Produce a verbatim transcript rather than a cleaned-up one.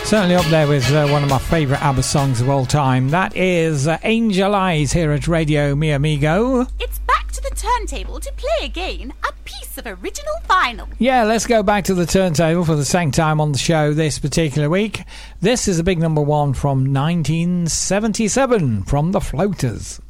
Certainly up there with uh, one of my favourite ABBA songs of all time. That is uh, Angel Eyes here at Radio Mi Amigo. It's back to the turntable to play again a piece of original vinyl. Yeah, let's go back to the turntable for the second time on the show this particular week. This is a big number one from nineteen seventy-seven from the Floaters.